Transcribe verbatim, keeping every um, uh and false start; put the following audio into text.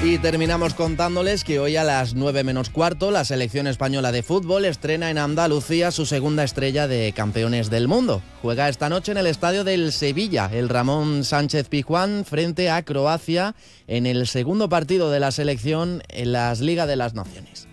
Y terminamos contándoles que hoy a las nueve menos cuarto la selección española de fútbol estrena en Andalucía su segunda estrella de campeones del mundo. Juega esta noche en el estadio del Sevilla, el Ramón Sánchez Pizjuán, frente a Croacia en el segundo partido de la selección en las Liga de las Naciones.